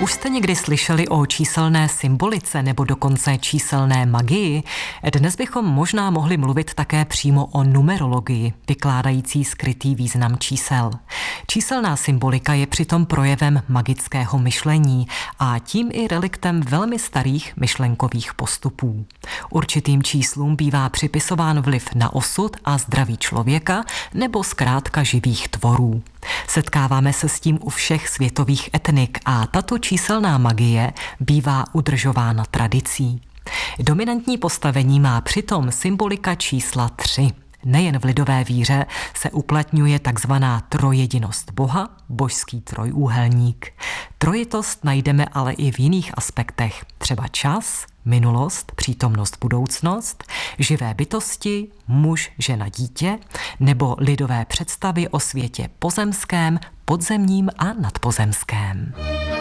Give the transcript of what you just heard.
Už jste někdy slyšeli o číselné symbolice nebo dokonce číselné magii? Dnes bychom možná mohli mluvit také přímo o numerologii, vykládající skrytý význam čísel. Číselná symbolika je přitom projevem magického myšlení a tím i reliktem velmi starých myšlenkových postupů. Určitým číslům bývá připisován vliv na osud a zdraví člověka nebo zkrátka živých tvorů. Setkáváme se s tím u všech světových etnik a tato číselná magie bývá udržována tradicí. Dominantní postavení má přitom symbolika čísla 3. Nejen v lidové víře se uplatňuje takzvaná trojjedinost Boha, božský trojúhelník. Trojitost najdeme ale i v jiných aspektech, třeba čas, minulost, přítomnost, budoucnost, živé bytosti, muž, žena, dítě, nebo lidové představy o světě pozemském, podzemním a nadpozemském.